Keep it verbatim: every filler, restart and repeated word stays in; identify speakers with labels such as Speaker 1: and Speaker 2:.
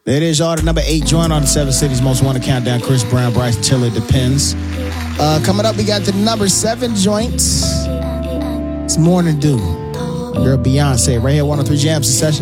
Speaker 1: There it is, y'all. The number eight joint on the Seven Cities Most Wanted Countdown. Chris Brown, Bryce Tiller, Depends. Uh, coming up, we got the number seven joint. It's Morning Dew. Girl Beyonce, right here, one oh three Jams in session.